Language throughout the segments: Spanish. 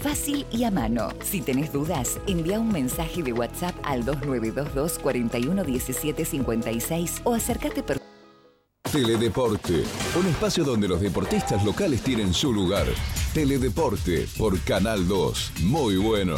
fácil y a mano. Si tenés dudas, envía un mensaje de WhatsApp al 2922 41 17 56 o acércate Teledeporte, un espacio donde los deportistas locales tienen su lugar. Teledeporte por Canal 2. Muy bueno.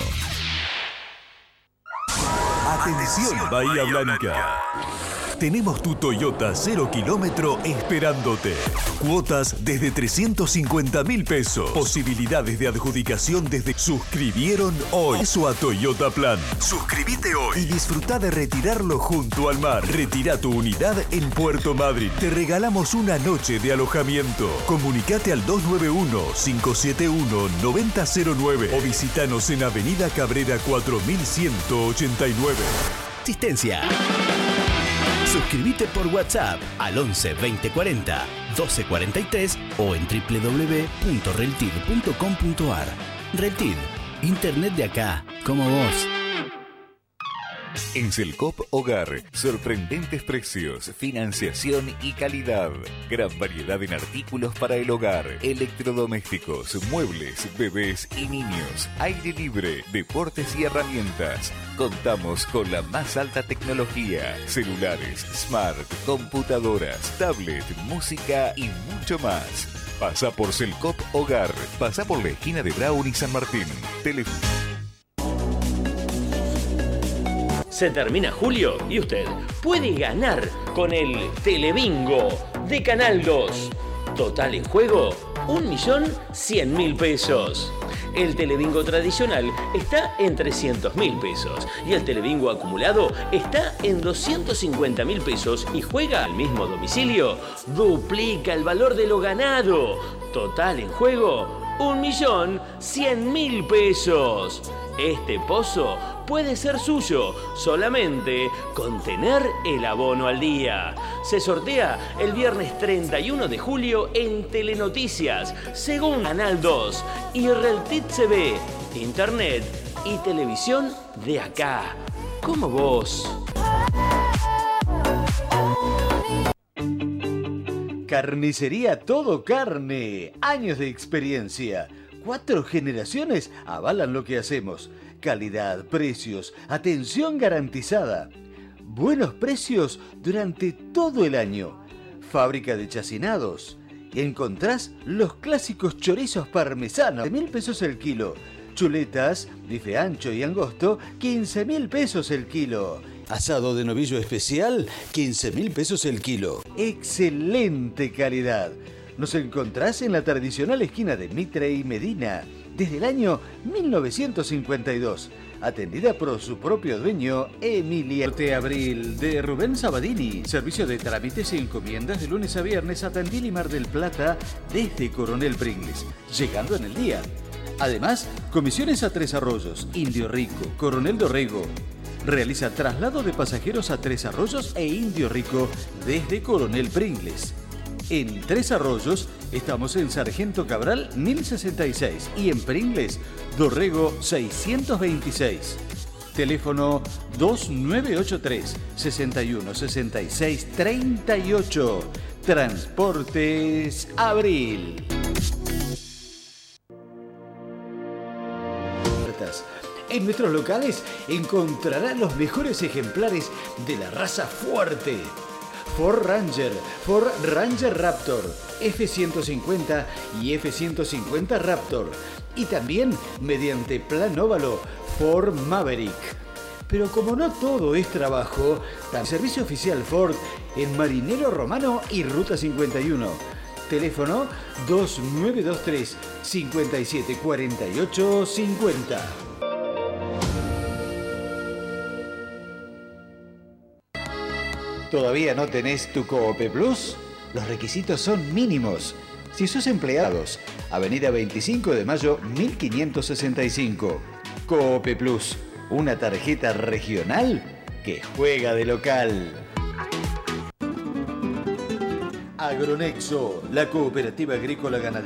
Atención, Bahía Blanca. Tenemos tu Toyota 0 kilómetro esperándote. Cuotas desde 350.000 pesos. Posibilidades de adjudicación desde... Suscribieron hoy. Eso a Toyota Plan. Suscríbete hoy y disfruta de retirarlo junto al mar. Retira tu unidad en Puerto Madryn. Te regalamos una noche de alojamiento. Comunicate al 291-571-9009 o visitanos en Avenida Cabrera 4189. Asistencia. Suscríbete por WhatsApp al 11 20 40 12 43 o en www.reltid.com.ar. Reltid, internet de acá, como vos. En Selcop Hogar, sorprendentes precios, financiación y calidad. Gran variedad en artículos para el hogar, electrodomésticos, muebles, bebés y niños, aire libre, deportes y herramientas. Contamos con la más alta tecnología, celulares, smart, computadoras, tablet, música y mucho más. Pasa por Selcop Hogar, pasa por la esquina de Brown y San Martín. Se termina julio y usted puede ganar con el Telebingo de Canal 2. Total en juego, 1.100.000 pesos. El Telebingo tradicional está en 300.000 pesos y el Telebingo acumulado está en 250.000 pesos y juega al mismo domicilio. Duplica el valor de lo ganado. Total en juego, 1.100.000 pesos. Este pozo puede ser suyo solamente con tener el abono al día. Se sortea el viernes 31 de julio en Telenoticias, según Canal 2 y Reltid TV, internet y televisión de acá, como vos. Carnicería Todo Carne. Años de experiencia. 4 generaciones avalan lo que hacemos. Calidad, precios, atención garantizada. Buenos precios durante todo el año. Fábrica de chacinados. Encontrás los clásicos chorizos parmesanos, 1.000 pesos el kilo. Chuletas, bife ancho y angosto, 15.000 pesos el kilo. Asado de novillo especial, 15.000 pesos el kilo. Excelente calidad. Nos encontrás en la tradicional esquina de Mitre y Medina, desde el año 1952. Atendida por su propio dueño, Emilia. Abril, de Rubén Sabadini. Servicio de trámites y encomiendas de lunes a viernes a Tandil y Mar del Plata, desde Coronel Pringles, llegando en el día. Además, comisiones a Tres Arroyos, Indio Rico, Coronel Dorrego. Realiza traslado de pasajeros a Tres Arroyos e Indio Rico desde Coronel Pringles. En Tres Arroyos estamos en Sargento Cabral 1066 y en Pringles, Dorrego 626. Teléfono 2983 61 66 38. Transportes Abril. En nuestros locales encontrará los mejores ejemplares de la raza fuerte. Ford Ranger Raptor, F-150 y F-150 Raptor. Y también, mediante plan óvalo, Ford Maverick. Pero como no todo es trabajo, también servicio oficial Ford en Marinero Romano y Ruta 51. Teléfono 2923 57 48 50. ¿Todavía no tenés tu Coope Plus? Los requisitos son mínimos. Si sos empleados, Avenida 25 de Mayo 1565. Coope Plus, una tarjeta regional que juega de local. Agronexo, la cooperativa agrícola ganadera.